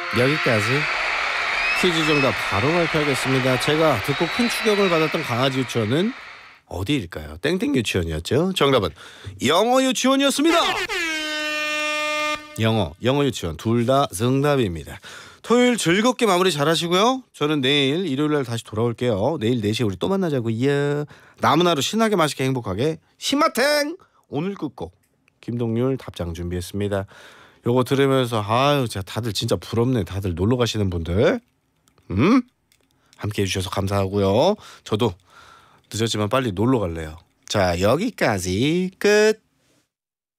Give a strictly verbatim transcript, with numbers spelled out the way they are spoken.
여기까지. 퀴즈 정답 바로 발표하겠습니다. 제가 듣고 큰 충격을 받았던 강아지 유치원은 어디일까요? 땡땡 유치원이었죠. 정답은 영어 유치원이었습니다. 영어, 영어 유치원 둘 다 정답입니다. 토요일 즐겁게 마무리 잘하시고요. 저는 내일 일요일날 다시 돌아올게요. 내일 네 시에 우리 또 만나자고요. 남은 하루 신나게 맛있게 행복하게 심마탱. 오늘 끝곡 김동률 답장 준비했습니다. 요거 들으면서 아유 진짜 다들 진짜 부럽네. 다들 놀러 가시는 분들 음? 함께 해주셔서 감사하고요. 저도 늦었지만 빨리 놀러 갈래요. 자, 여기까지 끝.